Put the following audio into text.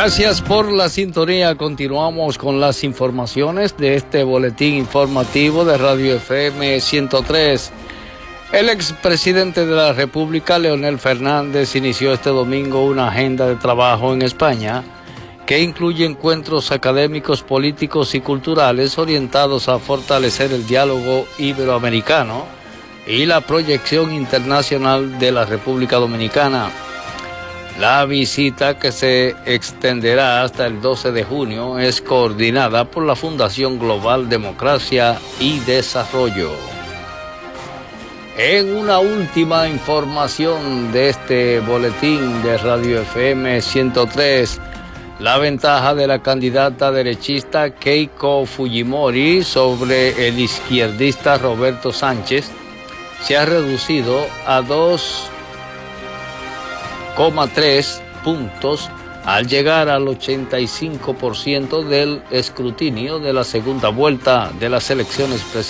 Gracias por la sintonía. Continuamos con las informaciones de este boletín informativo de Radio FM 103. El expresidente de la República, Leonel Fernández, inició este domingo una agenda de trabajo en España que incluye encuentros académicos, políticos y culturales orientados a fortalecer el diálogo iberoamericano y la proyección internacional de la República Dominicana. La visita, que se extenderá hasta el 12 de junio, es coordinada por la Fundación Global Democracia y Desarrollo. En una última información de este boletín de Radio FM 103, la ventaja de la candidata derechista Keiko Fujimori sobre el izquierdista Roberto Sánchez se ha reducido a 2,3 puntos al llegar al 85% del escrutinio de la segunda vuelta de las elecciones presidenciales.